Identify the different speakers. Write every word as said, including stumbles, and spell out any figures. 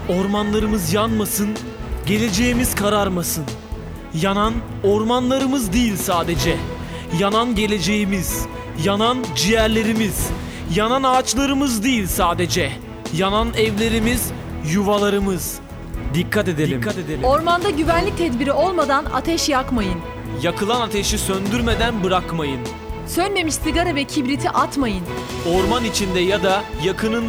Speaker 1: ormanlarımız yanmasın, geleceğimiz kararmasın. Yanan ormanlarımız değil sadece. Yanan geleceğimiz, yanan ciğerlerimiz, yanan ağaçlarımız değil sadece. Yanan evlerimiz, yuvalarımız. Dikkat edelim. Dikkat edelim.
Speaker 2: Ormanda güvenlik tedbiri olmadan ateş yakmayın.
Speaker 1: Yakılan ateşi söndürmeden bırakmayın.
Speaker 2: Sönmemiş sigara ve kibriti atmayın.
Speaker 1: Orman içinde ya da yakınında